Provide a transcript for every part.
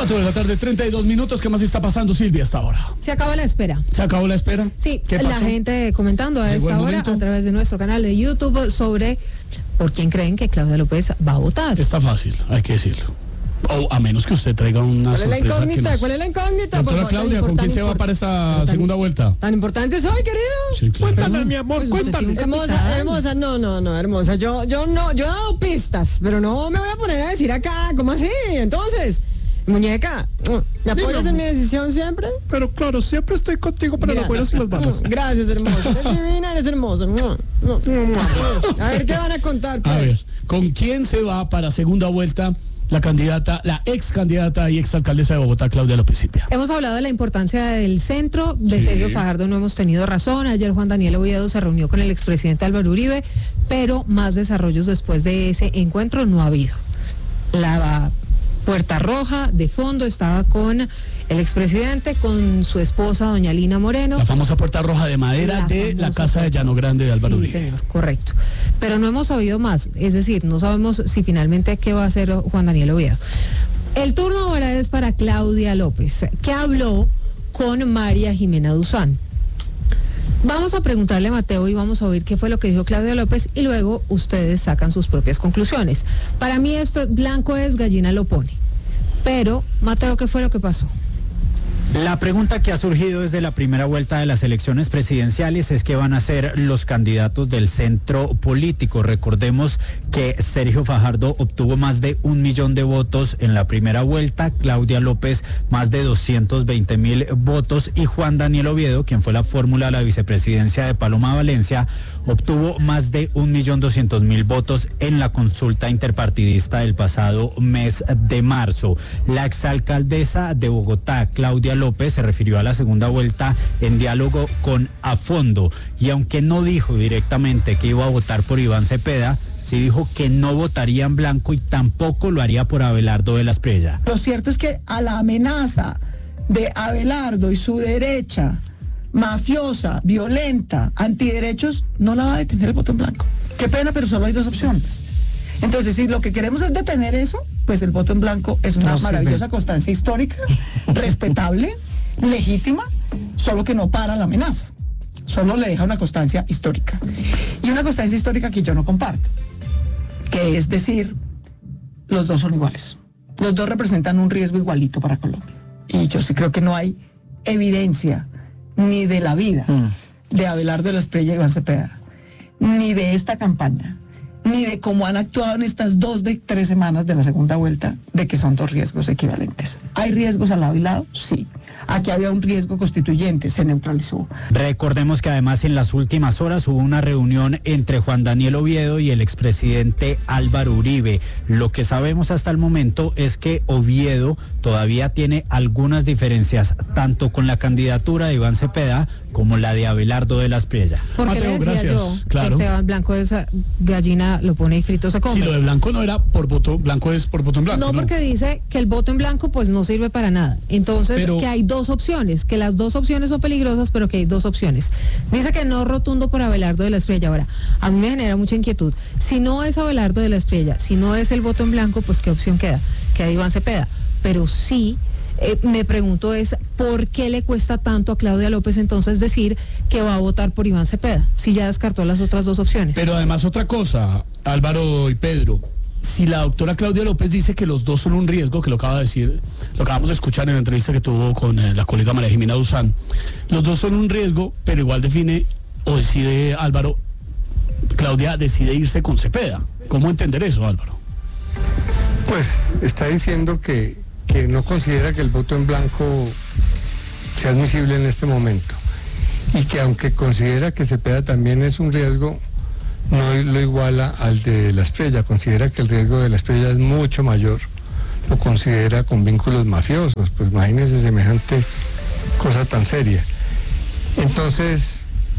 4 de la tarde, 32 minutos. ¿Qué más está pasando, Silvia, hasta ahora? Se acaba la espera. ¿Se acabó la espera? Sí, ¿Qué pasó? la gente comentando a esta hora a través de nuestro canal de YouTube sobre por quién creen que Claudia López va a votar. Está fácil, hay que decirlo. O a menos que usted traiga una sorpresa. ¿Cuál es la incógnita? Doctora Claudia, ¿con quién se va para esta segunda vuelta? ¿Tan importante soy, querido? Sí, claro. Cuéntame, mi amor, Pues cuéntame. Hermosa, no, hermosa. Yo he dado pistas, pero no me voy a poner a decir acá, ¿cómo así? Entonces, muñeca, ¿me apoyas en mi decisión siempre? Pero claro, siempre estoy contigo para las buenas y las malas. Gracias, hermosa. Eres divina, eres hermosa. A ver, ¿qué van a contar, pues? A ver, ¿con quién se va para segunda vuelta la candidata, la ex candidata y ex alcaldesa de Bogotá, Claudia López Silvia? Hemos hablado de la importancia del centro, de Sergio Fajardo no hemos tenido razón. Ayer Juan Daniel Oviedo se reunió con el expresidente Álvaro Uribe, pero más desarrollos después de ese encuentro no ha habido. La Puerta Roja de fondo estaba con el expresidente, con su esposa doña Lina Moreno. La famosa Puerta Roja de madera de la casa de Llano Grande de Álvaro Uribe. Sí, señor, correcto. Pero no hemos sabido más, es decir, no sabemos si finalmente qué va a hacer Juan Daniel Oviedo. El turno ahora es para Claudia López, que habló con María Jimena Duzán. Vamos a preguntarle a Mateo y vamos a oír qué fue lo que dijo Claudia López y luego ustedes sacan sus propias conclusiones. Para mí esto blanco es, gallina lo pone. Pero, Mateo, ¿qué fue lo que pasó? La pregunta que ha surgido desde la primera vuelta de las elecciones presidenciales es qué van a hacer los candidatos del centro político. Recordemos que Sergio Fajardo obtuvo más de 1 millón de votos en la primera vuelta, Claudia López más de 220,000 votos y Juan Daniel Oviedo, quien fue la fórmula de la vicepresidencia de Paloma Valencia, obtuvo más de 1.200.000 votos en la consulta interpartidista del pasado mes de marzo. La exalcaldesa de Bogotá, Claudia López, se refirió a la segunda vuelta en diálogo con A Fondo y aunque no dijo directamente que iba a votar por Iván Cepeda, sí dijo que no votaría en blanco y tampoco lo haría por Abelardo de la Espriella. Lo cierto es que a la amenaza de Abelardo y su derecha mafiosa, violenta, antiderechos, no la va a detener el voto en blanco. Qué pena, pero solo hay 2 opciones. Entonces, si lo que queremos es detener eso, pues el voto en blanco es una maravillosa constancia histórica, respetable, legítima, solo que no para la amenaza. Solo le deja una constancia histórica. Y una constancia histórica que yo no comparto, que es decir, los dos son iguales. Los dos representan un riesgo igualito para Colombia. Y yo sí creo que no hay evidencia ni de la vida de Abelardo de la Espriella y Iván Cepeda, ni de esta campaña, ni de cómo han actuado en estas 2 de 3 semanas de la segunda vuelta, de que son 2 riesgos equivalentes. ¿Hay riesgos al lado y lado? Sí. Aquí había un riesgo constituyente, se neutralizó. Recordemos que además en las últimas horas hubo una reunión entre Juan Daniel Oviedo y el expresidente Álvaro Uribe. Lo que sabemos hasta el momento es que Oviedo todavía tiene algunas diferencias, tanto con la candidatura de Iván Cepeda como la de Abelardo de la Espriella. Porque Mateo, le decía gracias. yo Claro. que Esteban Blanco esa gallina lo pone y frito se come. Sí, lo de blanco no era por voto, blanco es por voto en blanco. No, porque dice que el voto en blanco pues no sirve para nada. Entonces, Pero que hay 2 opciones, que las 2 opciones son peligrosas, pero que hay 2 opciones. Dice que no rotundo por Abelardo de la Espriella. Ahora, a mí me genera mucha inquietud. Si no es Abelardo de la Espriella, si no es el voto en blanco, pues ¿qué opción queda? Queda Iván Cepeda. Pero sí, me pregunto es, ¿por qué le cuesta tanto a Claudia López entonces decir que va a votar por Iván Cepeda, si ya descartó las otras 2 opciones? Pero además otra cosa, Álvaro y Pedro, si la doctora Claudia López dice que los dos son un riesgo, que lo acaba de decir, lo acabamos de escuchar en la entrevista que tuvo con la colega María Jimena Duzán, los dos son un riesgo, pero igual define o decide Álvaro, Claudia decide irse con Cepeda. ¿Cómo entender eso, Álvaro? Pues está diciendo que no considera que el voto en blanco sea admisible en este momento y que aunque considera que Cepeda también es un riesgo, no lo iguala al de la Espriella, considera que el riesgo de la Espriella es mucho mayor, lo considera con vínculos mafiosos, pues imagínense semejante cosa tan seria. Entonces,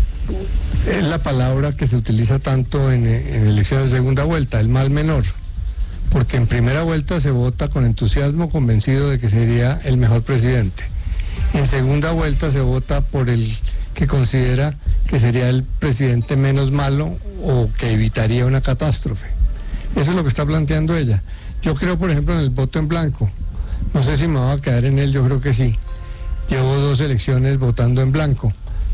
es la palabra que se utiliza tanto en elecciones de segunda vuelta, el mal menor, porque en primera vuelta se vota con entusiasmo, convencido de que sería el mejor presidente. En segunda vuelta se vota por el que considera que sería el presidente menos malo o que evitaría una catástrofe. Eso es lo que está planteando ella. Yo creo, por ejemplo, en el voto en blanco. No sé si me voy a quedar en él, yo creo que sí. Llevo 2 elecciones votando en blanco.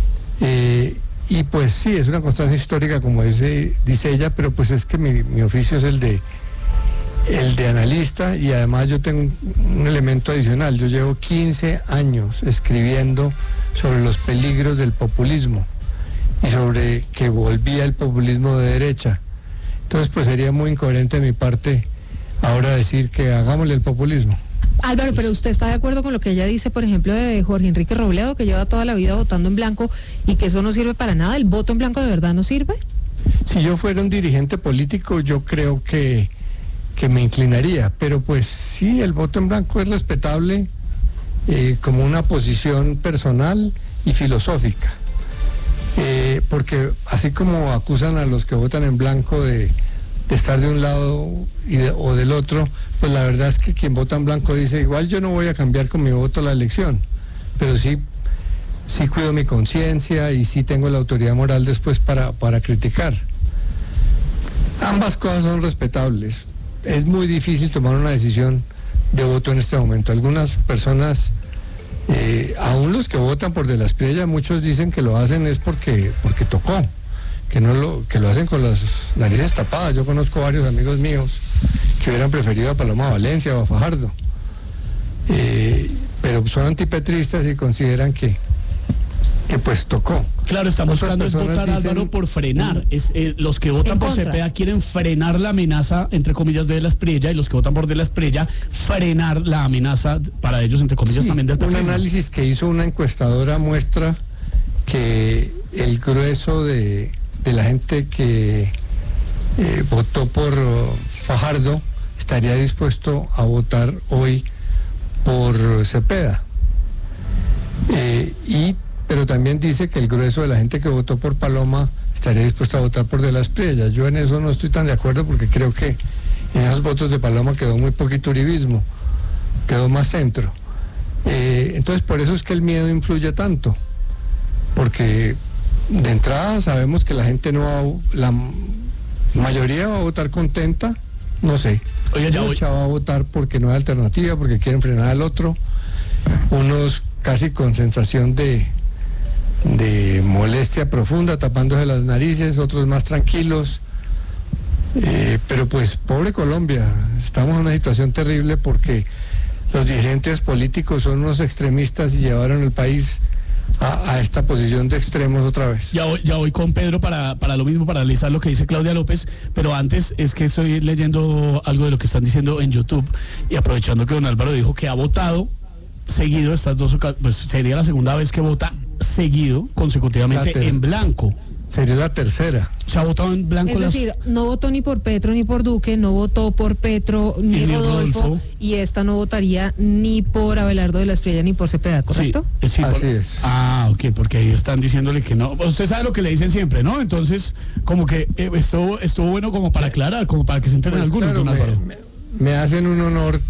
Y pues sí, es una constancia histórica, como dice ella, pero pues es que mi oficio es el de analista, y además yo tengo un elemento adicional. Yo llevo 15 años escribiendo sobre los peligros del populismo y sobre que volvía el populismo de derecha. Entonces pues sería muy incoherente de mi parte ahora decir que hagámosle el populismo. Álvaro, pero ¿usted está de acuerdo con lo que ella dice, por ejemplo, de Jorge Enrique Robledo, que lleva toda la vida votando en blanco y que eso no sirve para nada? ¿El voto en blanco de verdad no sirve? Si yo fuera un dirigente político, yo creo que me inclinaría, pero pues sí, el voto en blanco es respetable como una posición personal y filosófica, porque así como acusan a los que votan en blanco de estar de un lado o del otro, pues la verdad es que quien vota en blanco dice, igual yo no voy a cambiar con mi voto la elección, pero sí cuido mi conciencia y sí tengo la autoridad moral después para criticar. Ambas cosas son respetables. Es muy difícil tomar una decisión de voto en este momento. Algunas personas, aún los que votan por De la Espriella, muchos dicen que lo hacen es porque tocó, que lo hacen con las narices tapadas. Yo conozco varios amigos míos que hubieran preferido a Paloma Valencia o a Fajardo, pero son antipetristas y consideran que pues tocó. Claro, están buscando es votar, Álvaro, por frenar. Los que votan por Cepeda quieren frenar la amenaza, entre comillas, de la Espriella, y los que votan por De la Espriella, frenar la amenaza, para ellos, entre comillas, también del populismo. Un análisis que hizo una encuestadora muestra que el grueso de la gente que votó por Fajardo estaría dispuesto a votar hoy por Cepeda. Pero también dice que el grueso de la gente que votó por Paloma estaría dispuesto a votar por De la Espriella. Yo en eso no estoy tan de acuerdo, porque creo que en esos votos de Paloma quedó muy poquito uribismo, quedó más centro. Entonces por eso es que el miedo influye tanto, porque de entrada sabemos que la gente la mayoría va a votar contenta, no sé. Mucha va a votar porque no hay alternativa, porque quieren frenar al otro. Unos casi con sensación de molestia profunda, tapándose las narices, otros más tranquilos, pero pues pobre Colombia, estamos en una situación terrible porque los dirigentes políticos son unos extremistas y llevaron el país a esta posición de extremos otra vez. Ya voy con Pedro para lo mismo, para analizar lo que dice Claudia López, pero antes es que estoy leyendo algo de lo que están diciendo en YouTube, y aprovechando que don Álvaro dijo que ha votado seguido estas dos ocasiones, pues sería la segunda vez que vota seguido, consecutivamente, en blanco. Sería la tercera. ¿Se ha votado en blanco? Es decir, no votó ni por Petro ni por Duque, no votó por Petro ni Rodolfo, y esta no votaría ni por Abelardo de la Espriella ni por Cepeda, ¿correcto? Sí, así es. Ok, porque ahí están diciéndole que no. Usted sabe lo que le dicen siempre, ¿no? Entonces, como que estuvo bueno como para aclarar, como para que se enteren pues algunos, claro, don Álvaro. Me hacen un honor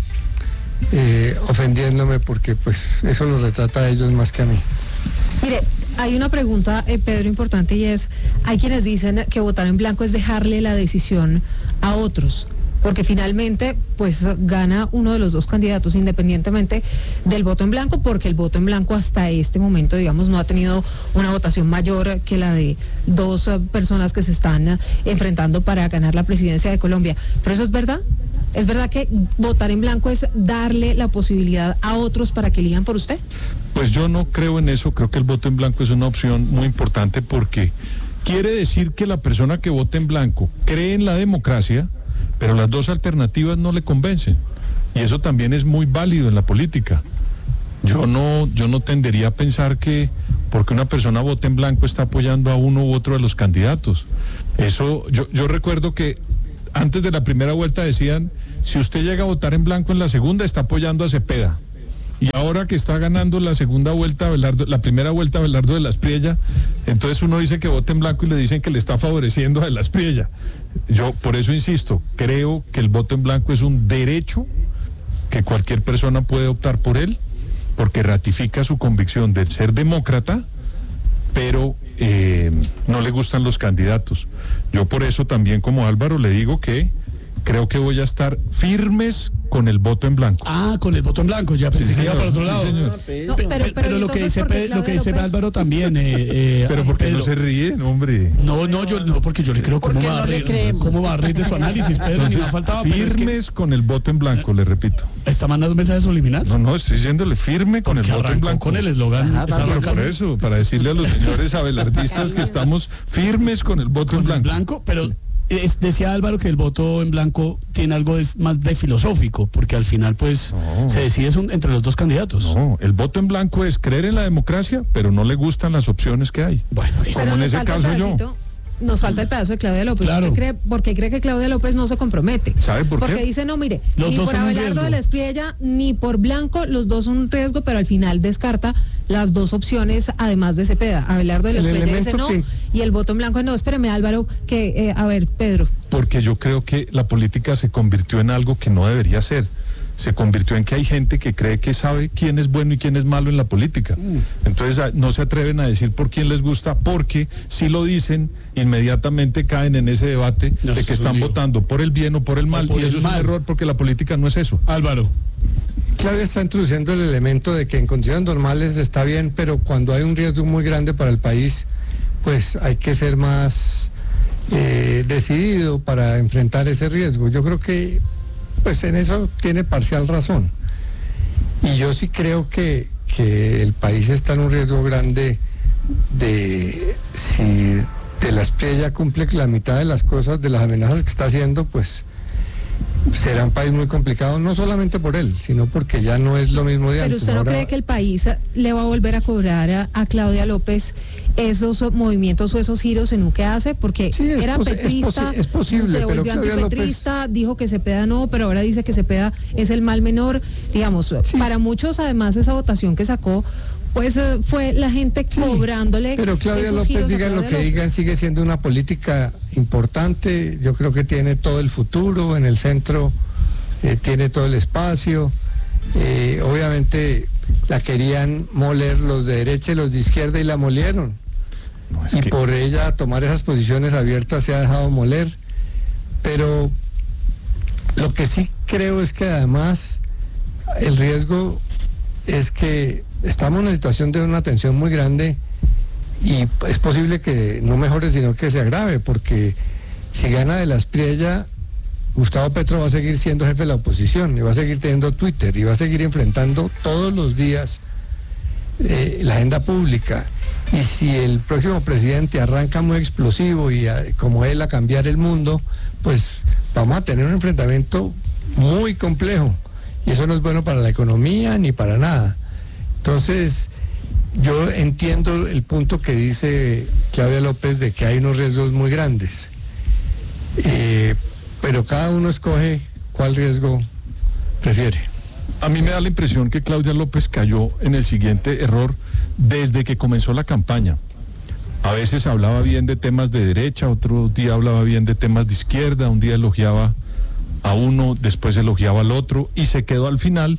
ofendiéndome, porque pues eso lo retrata a ellos más que a mí. Mire, hay una pregunta, Pedro, importante, y es, hay quienes dicen que votar en blanco es dejarle la decisión a otros, porque finalmente pues gana uno de los dos candidatos independientemente del voto en blanco, porque el voto en blanco hasta este momento, digamos, no ha tenido una votación mayor que la de dos personas que se están enfrentando para ganar la presidencia de Colombia. ¿Pero eso es verdad? ¿Es verdad que votar en blanco es darle la posibilidad a otros para que elijan por usted? Pues yo no creo en eso. Creo que el voto en blanco es una opción muy importante, porque quiere decir que la persona que vota en blanco cree en la democracia, pero las dos alternativas no le convencen. Y eso también es muy válido en la política. Yo no tendería a pensar que porque una persona vota en blanco está apoyando a uno u otro de los candidatos. Eso, yo recuerdo que antes de la primera vuelta decían, si usted llega a votar en blanco en la segunda, está apoyando a Cepeda. Y ahora que está ganando la segunda vuelta Abelardo, la primera vuelta Abelardo de la Espriella, entonces uno dice que vote en blanco y le dicen que le está favoreciendo a de la Espriella. Yo por eso insisto, creo que el voto en blanco es un derecho, que cualquier persona puede optar por él, porque ratifica su convicción de ser demócrata, pero no le gustan los candidatos. Yo por eso también, como Álvaro, le digo que creo que voy a estar firmes con el voto en blanco. Ah, con el voto en blanco, ya pensé que iba para otro lado. No, Pero lo que dice, lo que dice Álvaro también. Pero ¿por qué no Pedro. se ríen, hombre? No, porque yo le creo cómo va a reír. ¿Cómo va a reír de su análisis, Pedro? Ni me ha Entonces, faltado. Pero es que firmes con el voto en blanco, le repito. ¿está mandando un mensaje subliminal? No, estoy diciéndole firme con el Que voto en arrancó blanco. con el eslogan. está Pero arrancando por eso, para decirle a los señores abelardistas que estamos firmes con el voto en con el blanco. blanco, pero decía Álvaro que el voto en blanco tiene algo más de filosófico, porque al final pues No. se decide entre los dos candidatos. No, el voto en blanco es creer en la democracia, pero no le gustan las opciones que hay. Bueno, Pero como en nos ese falta el caso yo. pedacito. Nos falta el pedazo de Claudia López. Claro. ¿Por qué cree que Claudia López no se compromete? ¿Sabe por qué? Porque dice, no, mire, Los ni dos por son un Abelardo riesgo. de la Espriella, ni por Blanco, los dos son un riesgo, pero al final descarta las dos opciones, además de Cepeda. Abelardo de la El Espriella dice no, elemento y el voto en blanco no. Espéreme, Álvaro, que, a ver, Pedro. Porque yo creo que la política se convirtió en algo que no debería ser. Se convirtió en que hay gente que cree que sabe quién es bueno y quién es malo en la política. Entonces no se atreven a decir por quién les gusta, porque si lo dicen, inmediatamente caen en ese debate No, de eso que es un están lío. votando por el bien o por el mal, por y el eso es un mal. error porque la política no es eso. Álvaro. Claudia está introduciendo el elemento de que en condiciones normales está bien, pero cuando hay un riesgo muy grande para el país, pues hay que ser más decidido para enfrentar ese riesgo. Yo creo que pues en eso tiene parcial razón. Y yo sí creo que el país está en un riesgo grande de, si de la Espriella cumple la mitad de las cosas, de las amenazas que está haciendo, pues será un país muy complicado, no solamente por él, sino porque ya no es lo mismo de Pero antes. usted no Ahora, cree que el país le va a volver a cobrar a Claudia López esos movimientos o esos giros en que hace, porque Sí, es era petrista, es posible, se pero volvió Claudia antipetrista, dijo que Cepeda no, pero ahora dice que Cepeda es el mal menor. Digamos, para muchos además esa votación que sacó, pues fue la gente cobrándole. Pero Claudia esos López, giros a digan lo Claudia que digan, López. sigue siendo una política importante. Yo creo que tiene todo el futuro, en el centro tiene todo el espacio. Obviamente la querían moler los de derecha y los de izquierda y la molieron. No, es Y que- por ella tomar esas posiciones abiertas se ha dejado moler. Pero lo que sí creo es que además el riesgo es que estamos en una situación de una tensión muy grande y es posible que no mejore sino que se agrave, porque si gana de la Espriella, Gustavo Petro va a seguir siendo jefe de la oposición y va a seguir teniendo Twitter y va a seguir enfrentando todos los días la agenda pública. Y si el próximo presidente arranca muy explosivo y como él a cambiar el mundo, pues vamos a tener un enfrentamiento muy complejo. Y eso no es bueno para la economía ni para nada. Entonces, yo entiendo el punto que dice Claudia López de que hay unos riesgos muy grandes. Pero cada uno escoge cuál riesgo prefiere. A mí me da la impresión que Claudia López cayó en el siguiente error desde que comenzó la campaña. A veces hablaba bien de temas de derecha, otro día hablaba bien de temas de izquierda, un día elogiaba a uno, después elogiaba al otro, y se quedó al final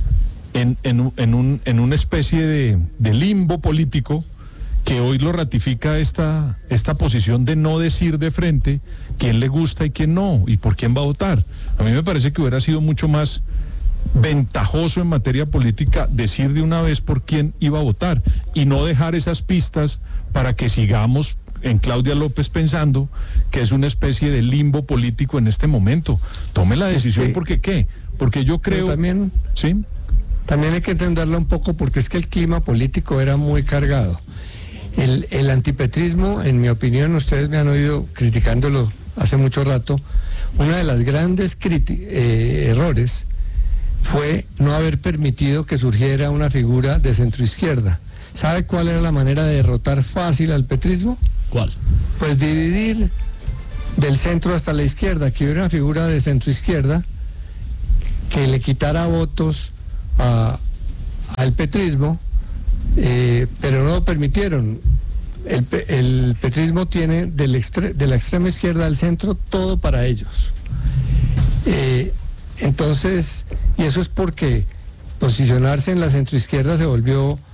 en una especie de limbo político que hoy lo ratifica esta posición de no decir de frente quién le gusta y quién no, y por quién va a votar. A mí me parece que hubiera sido mucho más ventajoso en materia política decir de una vez por quién iba a votar y no dejar esas pistas para que sigamos en Claudia López pensando que es una especie de limbo político en este momento. Tome la decisión, porque ¿qué? Porque yo creo... Pero también, ¿sí? también hay que entenderlo un poco, porque es que el clima político era muy cargado. El antipetrismo, en mi opinión, ustedes me han oído criticándolo hace mucho rato, una de las grandes errores fue no haber permitido que surgiera una figura de centroizquierda. ¿Sabe cuál era la manera de derrotar fácil al petrismo? ¿Cuál? Pues dividir del centro hasta la izquierda, que hubiera una figura de centroizquierda que le quitara votos al petrismo, pero no lo permitieron. El petrismo tiene de la extrema izquierda al centro todo para ellos. Entonces, y eso es porque posicionarse en la centroizquierda se volvió